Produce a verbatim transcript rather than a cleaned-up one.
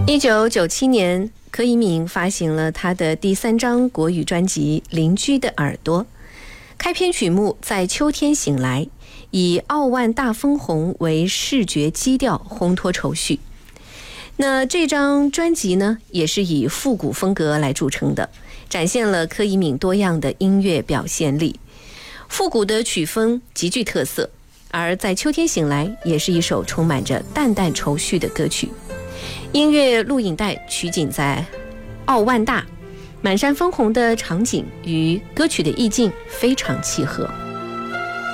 一九九七年，柯以敏发行了他的第三张国语专辑《邻居的耳朵》，开篇曲目《在秋天醒来》以澳万大分红为视觉基调，烘托愁绪。那这张专辑呢，也是以复古风格来著称的，展现了柯以敏多样的音乐表现力。复古的曲风极具特色，而在秋天醒来也是一首充满着淡淡愁绪的歌曲。音乐录影带取景在澳万大，满山分红的场景与歌曲的意境非常契合。